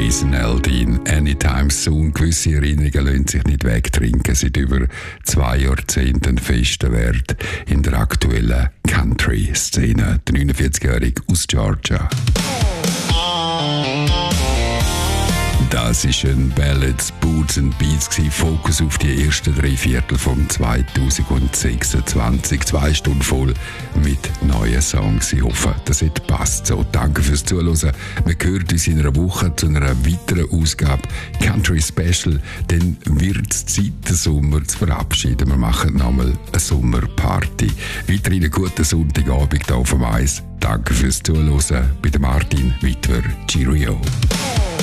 Jason Aldean, Anytime Soon. Gewisse Erinnerungen lassen sich nicht wegtrinken. Seit über 2 Jahrzehnten festen Wert in der aktuellen Country-Szene. Der 49-Jährige aus Georgia. Das ist ein Ballads, Boots and Beats gewesen. Fokus auf die ersten 3 Viertel von 2026. 2 Stunden voll mit neuen Songs. Ich hoffe, das hat passt so. Danke fürs Zuhören. Wir hören uns in einer Woche zu einer weiteren Ausgabe Country Special. Dann wird es Zeit, den Sommer zu verabschieden. Wir machen nochmal eine Sommerparty. Weiterhin einen guten Sonntagabend hier auf dem Eis. Danke fürs Zuhören. Bei Martin Witwer. Cheerio.